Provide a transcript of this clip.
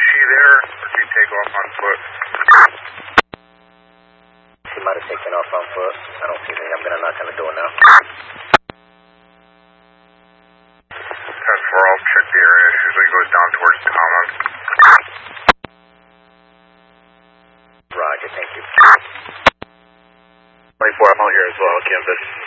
she there, or did she take off on foot? She might have taken off on foot. I don't see anything. I'm going to knock on the door now. 10-4, I'll check the area. She usually goes down towards Tomlin. Roger, thank you. 24, I'm out here as well, Canvas.